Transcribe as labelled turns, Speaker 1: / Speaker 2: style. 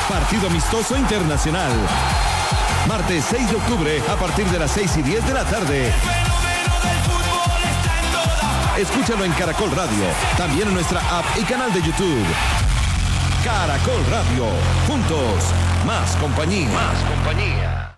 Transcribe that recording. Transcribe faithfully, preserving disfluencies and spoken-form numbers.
Speaker 1: Partido amistoso internacional. Martes seis de octubre a partir de las seis y diez de la tarde. Escúchalo en Caracol Radio, también en nuestra app y canal de YouTube. Caracol Radio, juntos, más compañía.
Speaker 2: Más compañía.